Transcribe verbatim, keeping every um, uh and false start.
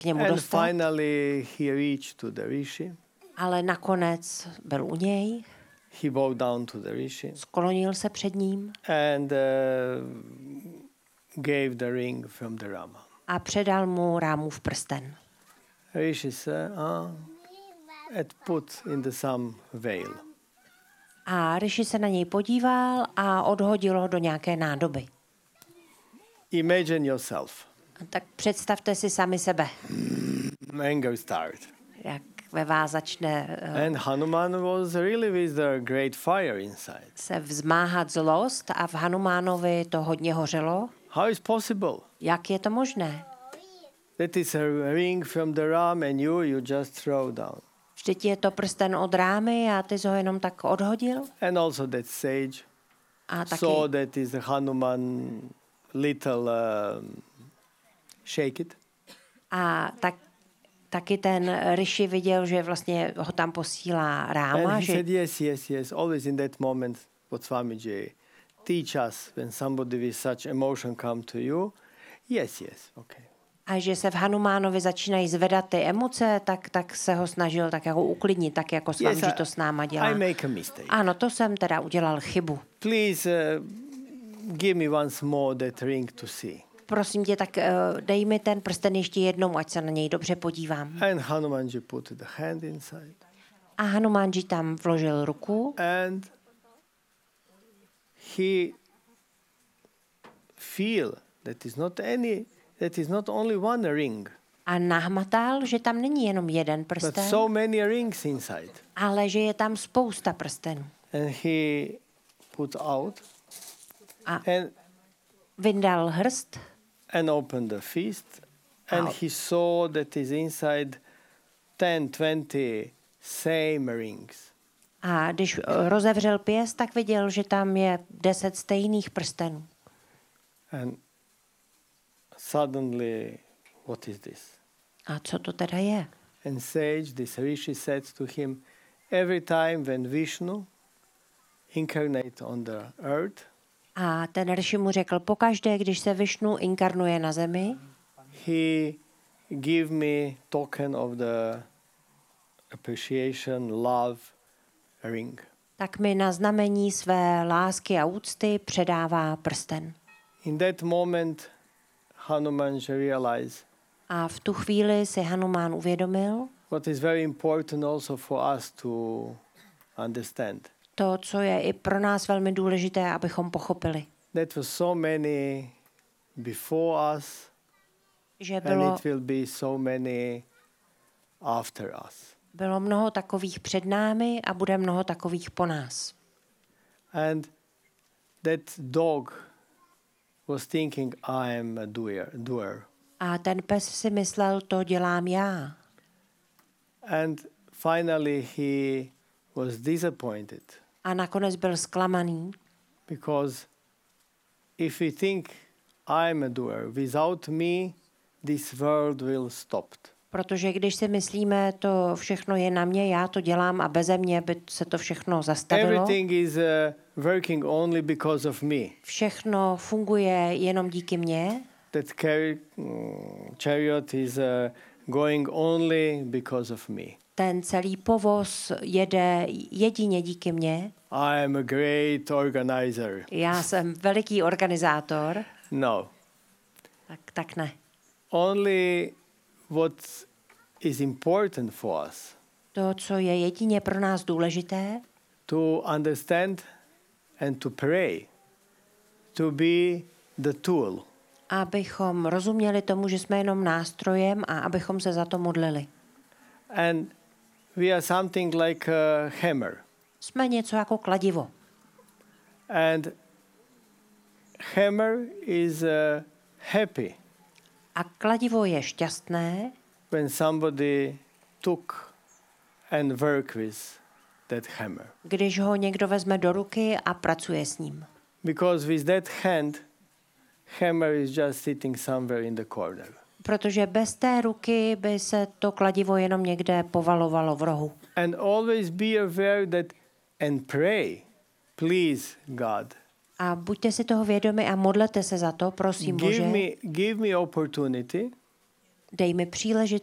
k němu And dostat. finally he reached to the rishi. Ale nakonec byl u něj, He bowed down to the rishi sklonil se před ním and uh, gave the ring from the Rama. a předal mu Rámův prsten. Rishi said, ah, and put in the some veil. A Rishi se na něj podíval a odhodil ho do nějaké nádoby. Imagine yourself. A tak představte si sami sebe, Anger started. jak ve vás začne uh, And Hanuman was really with the great fire inside. se vzmáhat zlost a v Hanumánovi to hodně hořelo. How is possible? Jak je to možné? That is a ring from the Ram and you, you just throw down. Vždyť je to prsten od Rámy a ty jsi ho jenom tak odhodil? And also that sage A taky, saw that is Hanuman little um, shake it. a tak, taky ten Rishi viděl, že vlastně ho tam posílá Ráma, And he že said, yes, yes, yes. Always in that moment, what Swamiji teach us when somebody with such emotion come to you. Yes, yes, okay. a že se v Hanumánovi začínají zvedat ty emoce, tak, tak se ho snažil tak jako uklidnit, tak jako s vámi, Yes, že I- to s náma dělá. I make a mistake. Ano, to jsem teda udělal chybu. Please uh, give me once more that ring to see. Prosím tě, tak uh, dej mi ten prsten ještě jednou, ať se na něj dobře podívám. And Hanumanji put the hand inside. A Hanumanji tam vložil ruku And he feel that is not any, that is not only one ring, a nahmatal, že tam není jenom jeden but prsten, so many rings inside. ale že je tam spousta prstenů. And he put out A and vyndal hrst and opened the fist, and Wow. he saw that is inside ten, twenty same rings. a když eh, rozevřel pěst, tak viděl, že tam je deset stejných prstenů. And suddenly, what is this? A co to teda je? And sage, this rishi said to him, every time when Vishnu incarnate on the earth, A ten Rishi mu řekl, pokaždé, když se Višnu inkarnuje na zemi, he give me token of the appreciation, love, ring. tak mi na znamení své lásky a úcty předává prsten. In that moment, Hanumanji realized A v tu chvíli si Hanumán uvědomil what is very important also for us to understand. to, co je i pro nás velmi důležité, abychom pochopili. That was so many before us, Že and bylo, it will be so many after us. bylo mnoho takových před námi a bude mnoho takových po nás. And that dog was thinking, I am a doer. doer. A ten pes si myslel, to dělám já. And finally he was disappointed A nakonec byl zklamaný, because if we think I am a doer, without me this world will stop. protože když si myslíme, to všechno je na mě, já to dělám a beze mě by se to všechno zastavilo. Everything is uh, working only because of me. Všechno funguje jenom díky mně. That car- mm, chariot is uh, going only because of me. Ten celý povoz jede jedině díky mně. I am a great organizer. Já jsem veliký organizátor. No. Tak, tak ne. Only what is important for us To, co je jedině pro nás důležité, to understand and to pray, to be the tool. abychom rozuměli tomu, že jsme jenom nástrojem a abychom se za to modlili. And we are something like a hammer. Jsme něco jako kladivo. And hammer is uh, happy A kladivo je šťastné, when somebody took and work with that hammer. když ho někdo vezme do ruky a pracuje s ním. Because with that hand, hammer is just sitting somewhere in the corner. Protože bez té ruky by se to kladivo jenom někde povalovalo v rohu. And always be aware that and pray, please God, A buďte si toho vědomi a modlete se za to, prosím give Bože, me, give me opportunity Dej mi příležitost